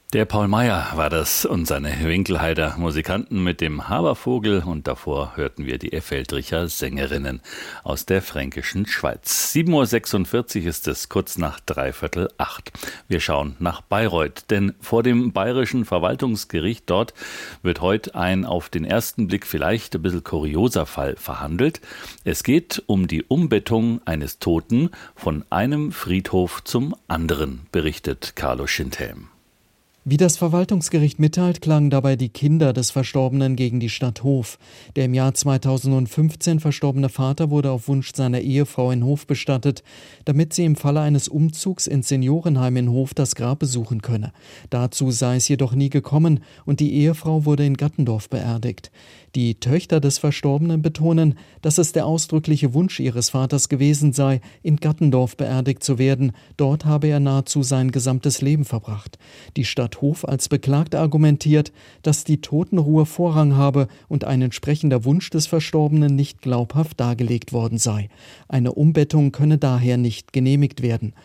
Der Paul Meyer war das und seine Winkelheider Musikanten mit dem Habervogel, und davor hörten wir die Effeldricher Sängerinnen aus der fränkischen Schweiz. 7:46 Uhr ist es, kurz nach 7:45. Wir schauen nach Bayreuth, denn vor dem Bayerischen Verwaltungsgericht dort wird heute ein auf den ersten Blick vielleicht ein bisschen kurioser Fall verhandelt. Es geht um die Umbettung eines Toten von einem Friedhof zum anderen, berichtet Carlo Schindhelm. Wie das Verwaltungsgericht mitteilt, klagen dabei die Kinder des Verstorbenen gegen die Stadt Hof. Der im Jahr 2015 verstorbene Vater wurde auf Wunsch seiner Ehefrau in Hof bestattet, damit sie im Falle eines Umzugs ins Seniorenheim in Hof das Grab besuchen könne. Dazu sei es jedoch nie gekommen und die Ehefrau wurde in Gattendorf beerdigt. Die Töchter des Verstorbenen betonen, dass es der ausdrückliche Wunsch ihres Vaters gewesen sei, in Gattendorf beerdigt zu werden. Dort habe er nahezu sein gesamtes Leben verbracht. Die Stadt Hof als Beklagte argumentiert, dass die Totenruhe Vorrang habe und ein entsprechender Wunsch des Verstorbenen nicht glaubhaft dargelegt worden sei. Eine Umbettung könne daher nicht genehmigt werden.